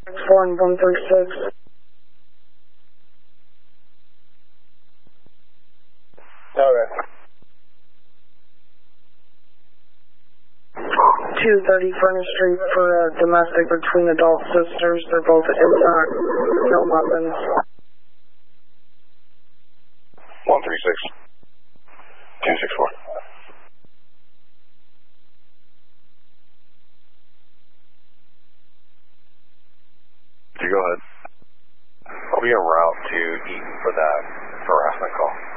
136. Okay. 230 Furnace Street for domestic between adult sisters. They're both intact, no weapons. 136. 264. You go ahead. I'll be en route to Eaton for that harassment call.